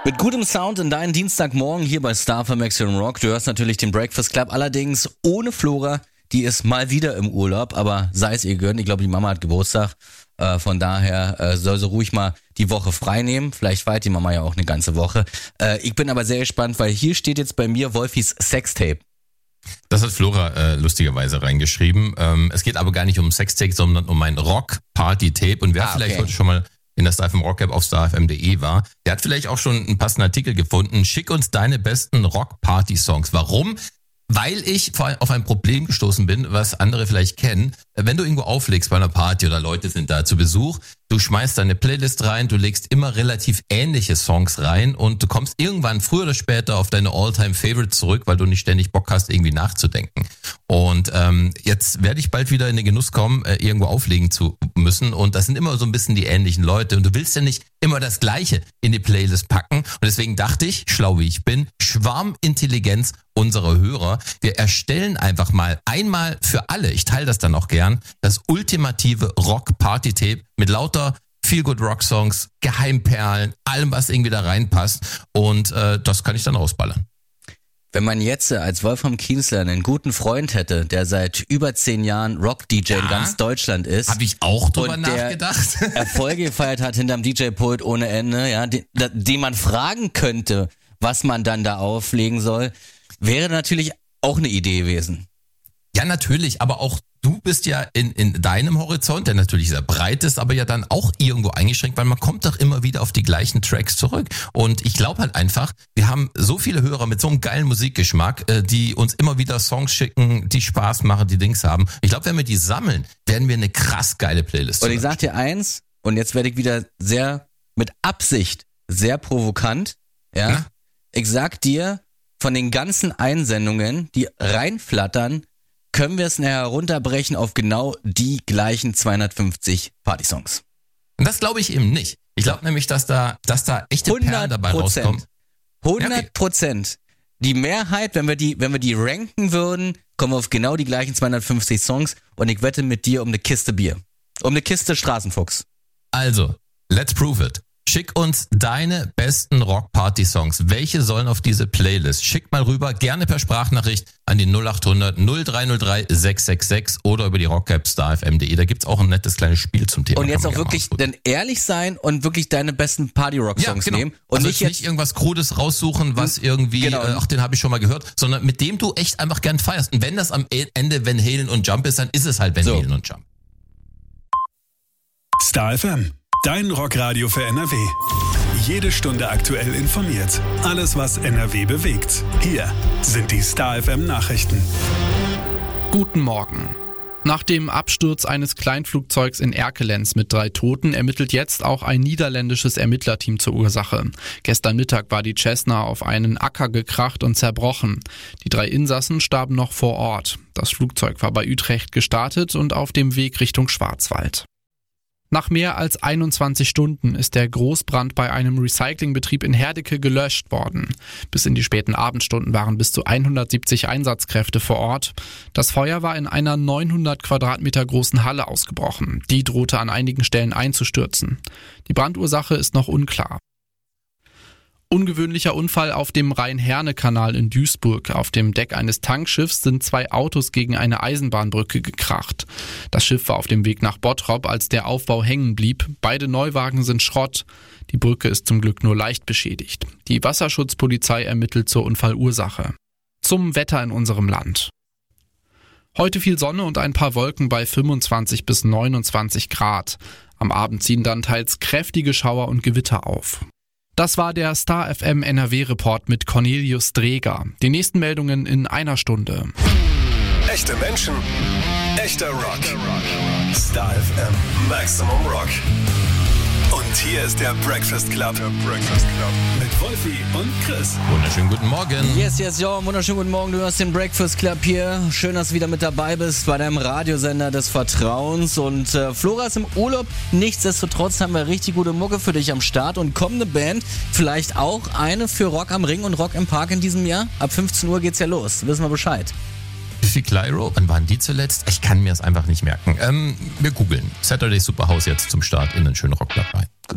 Mit gutem Sound in deinen Dienstagmorgen hier bei Star für Maximum Rock. Du hörst natürlich den Breakfast Club, allerdings ohne Flora. Die ist mal wieder im Urlaub, aber sei es ihr gönnt. Ich glaube, die Mama hat Geburtstag. Von daher soll sie ruhig mal die Woche frei nehmen. Vielleicht feiert die Mama ja auch eine ganze Woche. Ich bin aber sehr gespannt, weil hier steht jetzt bei mir Wolfis Sextape. Das hat Flora lustigerweise reingeschrieben. Es geht aber gar nicht um Sextape, sondern um ein Rock-Party-Tape. Und wer vielleicht heute schon mal in der Star FM Rock App auf starfm.de war, der hat vielleicht auch schon einen passenden Artikel gefunden. Schick uns deine besten Rock-Party-Songs. Warum? Weil ich auf ein Problem gestoßen bin, was andere vielleicht kennen. Wenn du irgendwo auflegst bei einer Party oder Leute sind da zu Besuch, du schmeißt deine Playlist rein, du legst immer relativ ähnliche Songs rein und du kommst irgendwann früher oder später auf deine All-Time-Favorites zurück, weil du nicht ständig Bock hast, irgendwie nachzudenken. Und jetzt werde ich bald wieder in den Genuss kommen, irgendwo auflegen zu müssen. Und das sind immer so ein bisschen die ähnlichen Leute. Und du willst ja nicht immer das Gleiche in die Playlist packen. Und deswegen dachte ich, schlau wie ich bin, Schwarmintelligenz unserer Hörer. Wir erstellen einfach mal einmal für alle, ich teile das dann auch gern, das ultimative Rock-Party-Tape mit lauter Feel-Good-Rock-Songs, Geheimperlen, allem, was irgendwie da reinpasst. Und das kann ich dann rausballern. Wenn man jetzt als Wolfram Kienzler einen guten Freund hätte, der seit über 10 Jahren Rock-DJ in ganz Deutschland ist. Habe ich auch drüber nachgedacht. Der Erfolge gefeiert hat hinterm DJ-Pult ohne Ende, ja, den man fragen könnte, was man dann da auflegen soll, wäre natürlich auch eine Idee gewesen. Ja, natürlich, aber auch du bist ja in deinem Horizont, der natürlich sehr breit ist, aber ja dann auch irgendwo eingeschränkt, weil man kommt doch immer wieder auf die gleichen Tracks zurück. Und ich glaube halt einfach, wir haben so viele Hörer mit so einem geilen Musikgeschmack, die uns immer wieder Songs schicken, die Spaß machen, die Dings haben. Ich glaube, wenn wir die sammeln, werden wir eine krass geile Playlist. Und ich sag dir eins, und jetzt werde ich wieder mit Absicht sehr provokant, ja. Ich sag dir, von den ganzen Einsendungen, die reinflattern, können wir es nachher herunterbrechen auf genau die gleichen 250 Partysongs. Und das glaube ich eben nicht. Ich glaube nämlich, dass da echte Perlen dabei rauskommen. 100%. Die Mehrheit, wenn wir die ranken würden, kommen wir auf genau die gleichen 250 Songs und ich wette mit dir um eine Kiste Bier. Um eine Kiste Straßenfuchs. Also, let's prove it. Schick uns deine besten Rock-Party-Songs. Welche sollen auf diese Playlist? Schick mal rüber, gerne per Sprachnachricht an die 0800 0303 666 oder über die Rock-App starfm.de. Da gibt's auch ein nettes kleines Spiel zum Thema. Und jetzt auch wirklich dann ehrlich sein und wirklich deine besten Party-Rock-Songs nehmen. Und also nicht irgendwas Krudes raussuchen, was irgendwie, den habe ich schon mal gehört, sondern mit dem du echt einfach gern feierst. Und wenn das am Ende Van Halen und Jump ist, dann ist es halt Van Halen und Jump. Star FM. Dein Rockradio für NRW. Jede Stunde aktuell informiert. Alles, was NRW bewegt. Hier sind die Star FM Nachrichten. Guten Morgen. Nach dem Absturz eines Kleinflugzeugs in Erkelenz mit 3 Toten ermittelt jetzt auch ein niederländisches Ermittlerteam zur Ursache. Gestern Mittag war die Cessna auf einen Acker gekracht und zerbrochen. Die 3 Insassen starben noch vor Ort. Das Flugzeug war bei Utrecht gestartet und auf dem Weg Richtung Schwarzwald. Nach mehr als 21 Stunden ist der Großbrand bei einem Recyclingbetrieb in Herdecke gelöscht worden. Bis in die späten Abendstunden waren bis zu 170 Einsatzkräfte vor Ort. Das Feuer war in einer 900 Quadratmeter großen Halle ausgebrochen. Die drohte an einigen Stellen einzustürzen. Die Brandursache ist noch unklar. Ungewöhnlicher Unfall auf dem Rhein-Herne-Kanal in Duisburg. Auf dem Deck eines Tankschiffs sind 2 Autos gegen eine Eisenbahnbrücke gekracht. Das Schiff war auf dem Weg nach Bottrop, als der Aufbau hängen blieb. Beide Neuwagen sind Schrott. Die Brücke ist zum Glück nur leicht beschädigt. Die Wasserschutzpolizei ermittelt zur Unfallursache. Zum Wetter in unserem Land. Heute viel Sonne und ein paar Wolken bei 25 bis 29 Grad. Am Abend ziehen dann teils kräftige Schauer und Gewitter auf. Das war der Star FM NRW-Report mit Cornelius Dreger. Die nächsten Meldungen in einer Stunde. Echte Menschen, echter Rock. Star FM Maximum Rock. Und hier ist der Breakfast Club. Mit Wolfi und Chris. Wunderschönen guten Morgen. Yes, ja, wunderschönen guten Morgen. Du hörst den Breakfast Club hier. Schön, dass du wieder mit dabei bist bei deinem Radiosender des Vertrauens. Und Flora ist im Urlaub. Nichtsdestotrotz haben wir richtig gute Mucke für dich am Start. Und kommende Band, vielleicht auch eine für Rock am Ring und Rock im Park in diesem Jahr. Ab 15 Uhr geht's ja los. Wissen wir Bescheid. Biffy Clyro, wann waren die zuletzt? Ich kann mir das einfach nicht merken. Wir googeln. Saturday Superhouse jetzt zum Start in den schönen Rockclub rein.